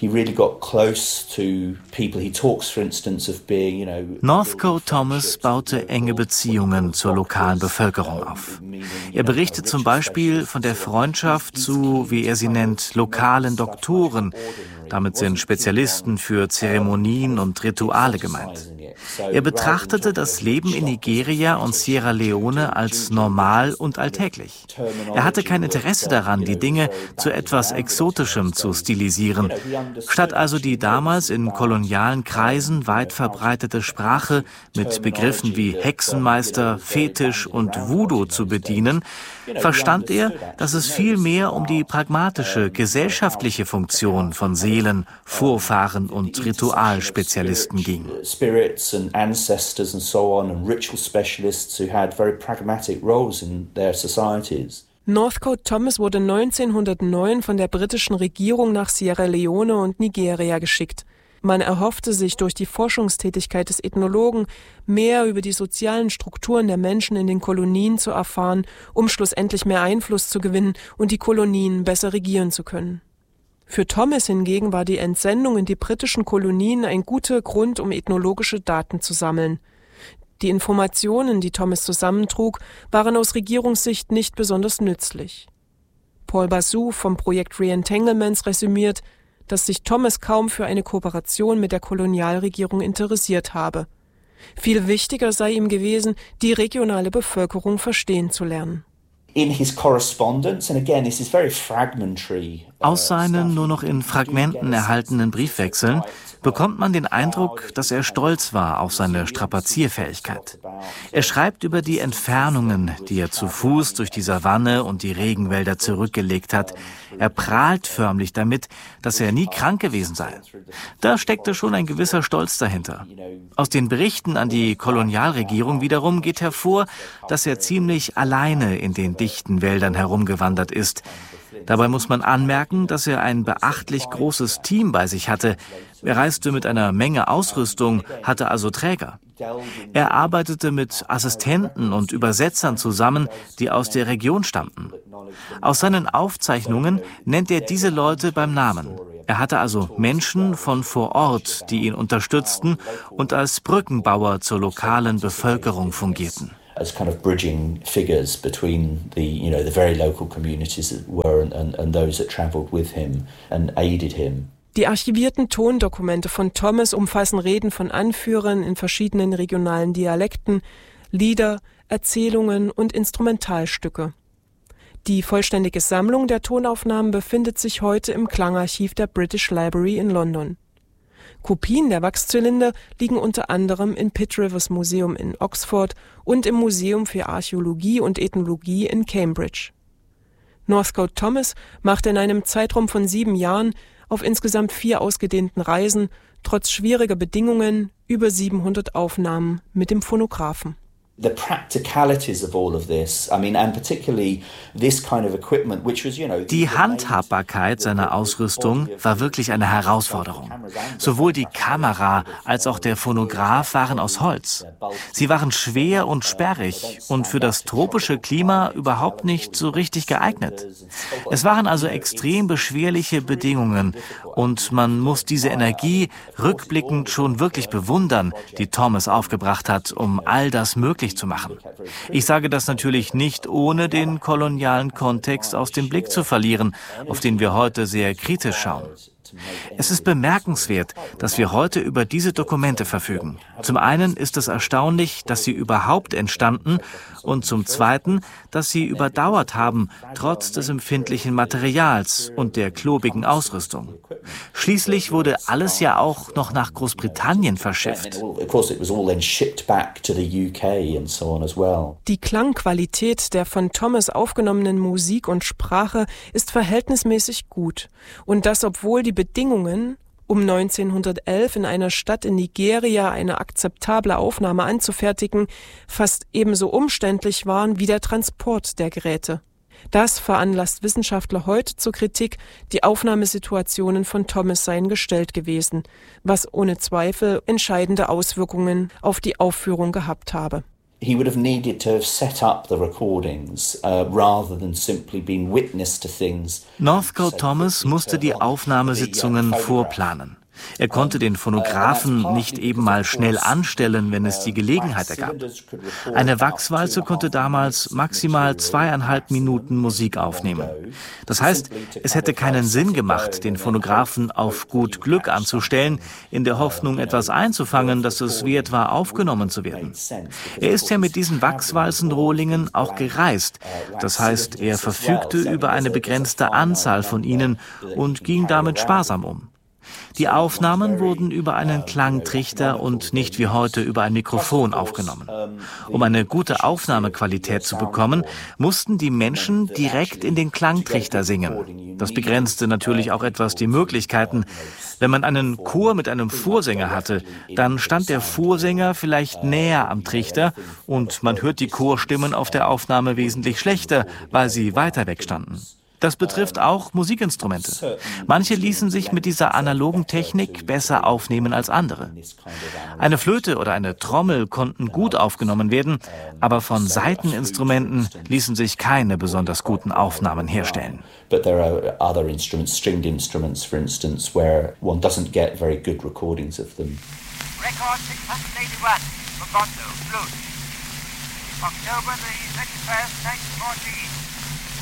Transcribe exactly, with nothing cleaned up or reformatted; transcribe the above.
Northcote Thomas baute enge Beziehungen zur lokalen Bevölkerung auf. Er berichtet zum Beispiel von der Freundschaft zu, wie er sie nennt, lokalen Doktoren. Damit sind Spezialisten für Zeremonien und Rituale gemeint. Er betrachtete das Leben in Nigeria und Sierra Leone als normal und alltäglich. Er hatte kein Interesse daran, die Dinge zu etwas Exotischem zu stilisieren. Statt also die damals in kolonialen Kreisen weit verbreitete Sprache mit Begriffen wie Hexenmeister, Fetisch und Voodoo zu bedienen, verstand er, dass es vielmehr um die pragmatische, gesellschaftliche Funktion von Seelen, Vorfahren und Ritualspezialisten ging. And ancestors and so on, and ritual specialists who had very pragmatic roles in their societies. Northcote Thomas wurde neunzehnhundertneun von der britischen Regierung nach Sierra Leone und Nigeria geschickt. Man erhoffte sich durch die Forschungstätigkeit des Ethnologen mehr über die sozialen Strukturen der Menschen in den Kolonien zu erfahren, um schlussendlich mehr Einfluss zu gewinnen und die Kolonien besser regieren zu können. Für Thomas hingegen war die Entsendung in die britischen Kolonien ein guter Grund, um ethnologische Daten zu sammeln. Die Informationen, die Thomas zusammentrug, waren aus Regierungssicht nicht besonders nützlich. Paul Basu vom Projekt Re-Entanglements resümiert, dass sich Thomas kaum für eine Kooperation mit der Kolonialregierung interessiert habe. Viel wichtiger sei ihm gewesen, die regionale Bevölkerung verstehen zu lernen. In his correspondence, and again, this is very fragmentary. Aus seinen nur noch in Fragmenten erhaltenen Briefwechseln bekommt man den Eindruck, dass er stolz war auf seine Strapazierfähigkeit. Er schreibt über die Entfernungen, die er zu Fuß durch die Savanne und die Regenwälder zurückgelegt hat. Er prahlt förmlich damit, dass er nie krank gewesen sei. Da steckte schon ein gewisser Stolz dahinter. Aus den Berichten an die Kolonialregierung wiederum geht hervor, dass er ziemlich alleine in den dichten Wäldern herumgewandert ist. Dabei muss man anmerken, dass er ein beachtlich großes Team bei sich hatte. Er reiste mit einer Menge Ausrüstung, hatte also Träger. Er arbeitete mit Assistenten und Übersetzern zusammen, die aus der Region stammten. Aus seinen Aufzeichnungen nennt er diese Leute beim Namen. Er hatte also Menschen von vor Ort, die ihn unterstützten und als Brückenbauer zur lokalen Bevölkerung fungierten. As kind of bridging figures between the, you know, the very local communities that were and, and those that travelled with him and aided him. Die archivierten Tondokumente von Thomas umfassen Reden von Anführern in verschiedenen regionalen Dialekten, Lieder, Erzählungen und Instrumentalstücke. Die vollständige Sammlung der Tonaufnahmen befindet sich heute im Klangarchiv der British Library in London. Kopien der Wachszylinder liegen unter anderem im Pitt Rivers Museum in Oxford und im Museum für Archäologie und Ethnologie in Cambridge. Northcote Thomas machte in einem Zeitraum von sieben Jahren auf insgesamt vier ausgedehnten Reisen, trotz schwieriger Bedingungen, über siebenhundert Aufnahmen mit dem Phonographen. The practicalities of all of this, I mean, and particularly this kind of equipment, which was, you know... Die Handhabbarkeit seiner Ausrüstung war wirklich eine Herausforderung. Sowohl die Kamera als auch der Phonograph waren aus Holz. Sie waren schwer und sperrig und für das tropische Klima überhaupt nicht so richtig geeignet. Es waren also extrem beschwerliche Bedingungen und man muss diese Energie rückblickend schon wirklich bewundern, die Thomas aufgebracht hat, um all das möglich zu machen. Ich sage das natürlich nicht, ohne den kolonialen Kontext aus dem Blick zu verlieren, auf den wir heute sehr kritisch schauen. Es ist bemerkenswert, dass wir heute über diese Dokumente verfügen. Zum einen ist es erstaunlich, dass sie überhaupt entstanden und zum zweiten, dass sie überdauert haben, trotz des empfindlichen Materials und der klobigen Ausrüstung. Schließlich wurde alles ja auch noch nach Großbritannien verschifft. Die Klangqualität der von Thomas aufgenommenen Musik und Sprache ist verhältnismäßig gut. Und das, obwohl die Bedingungen, um neunzehnhundertelf in einer Stadt in Nigeria eine akzeptable Aufnahme anzufertigen, fast ebenso umständlich waren wie der Transport der Geräte. Das veranlasst Wissenschaftler heute zur Kritik, die Aufnahmesituationen von Thomas seien gestellt gewesen, was ohne Zweifel entscheidende Auswirkungen auf die Aufführung gehabt habe. He would have needed to have set up the recordings uh, rather than simply being witness to things. Northcote Thomas musste die Aufnahmesitzungen vorplanen. Er konnte den Phonographen nicht eben mal schnell anstellen, wenn es die Gelegenheit ergab. Eine Wachswalze konnte damals maximal zweieinhalb Minuten Musik aufnehmen. Das heißt, es hätte keinen Sinn gemacht, den Phonographen auf gut Glück anzustellen, in der Hoffnung, etwas einzufangen, das es wert war, aufgenommen zu werden. Er ist ja mit diesen Wachswalzenrohlingen auch gereist. Das heißt, er verfügte über eine begrenzte Anzahl von ihnen und ging damit sparsam um. Die Aufnahmen wurden über einen Klangtrichter und nicht wie heute über ein Mikrofon aufgenommen. Um eine gute Aufnahmequalität zu bekommen, mussten die Menschen direkt in den Klangtrichter singen. Das begrenzte natürlich auch etwas die Möglichkeiten. Wenn man einen Chor mit einem Vorsänger hatte, dann stand der Vorsänger vielleicht näher am Trichter und man hört die Chorstimmen auf der Aufnahme wesentlich schlechter, weil sie weiter weg standen. Das betrifft auch Musikinstrumente. Manche ließen sich mit dieser analogen Technik besser aufnehmen als andere. Eine Flöte oder eine Trommel konnten gut aufgenommen werden, aber von Saiteninstrumenten ließen sich keine besonders guten Aufnahmen herstellen. But there are other instruments, stringed instruments, for instance, where one doesn't get very good recordings of them. Record six hundred eighty-one for Bondo, flute. October the twenty-first, nineteen fourteen.